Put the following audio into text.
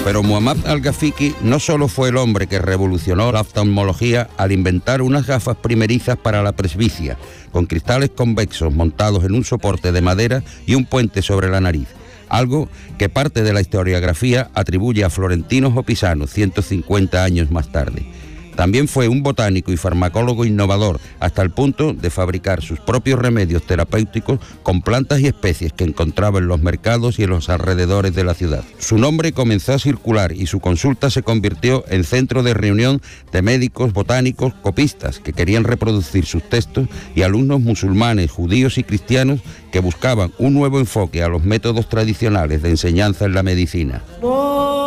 Pero Muhammad al-Ghafiqi no solo fue el hombre que revolucionó la oftalmología al inventar unas gafas primerizas para la presbicia, con cristales convexos montados en un soporte de madera y un puente sobre la nariz, algo que parte de la historiografía atribuye a florentinos o pisanos 150 años más tarde. También fue un botánico y farmacólogo innovador, hasta el punto de fabricar sus propios remedios terapéuticos con plantas y especies que encontraba en los mercados y en los alrededores de la ciudad. Su nombre comenzó a circular y su consulta se convirtió en centro de reunión de médicos, botánicos, copistas que querían reproducir sus textos y alumnos musulmanes, judíos y cristianos que buscaban un nuevo enfoque a los métodos tradicionales de enseñanza en la medicina.